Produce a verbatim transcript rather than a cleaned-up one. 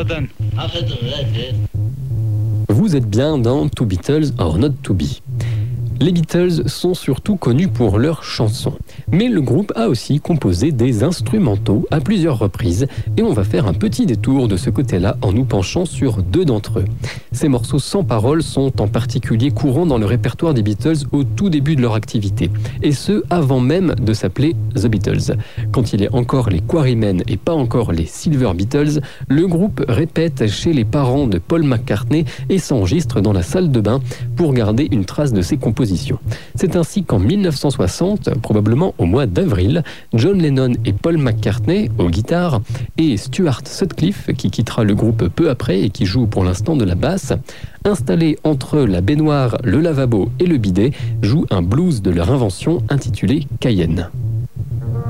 Vous êtes bien dans Two Beatles or Not To Be. Les Beatles sont surtout connus pour leurs chansons, mais le groupe a aussi composé des instrumentaux à plusieurs reprises et on va faire un petit détour de ce côté-là en nous penchant sur deux d'entre eux. Ces morceaux sans paroles sont en particulier courants dans le répertoire des Beatles au tout début de leur activité, et ce avant même de s'appeler The Beatles. Quand il est encore les Quarrymen et pas encore les Silver Beatles, le groupe répète chez les parents de Paul McCartney et s'enregistre dans la salle de bain pour garder une trace de ses compositions. C'est ainsi qu'en mille neuf cent soixante, probablement au mois d'avril, John Lennon et Paul McCartney aux guitares et Stuart Sutcliffe, qui quittera le groupe peu après et qui joue pour l'instant de la basse, installés entre la baignoire, le lavabo et le bidet, jouent un blues de leur invention intitulé Cayenne.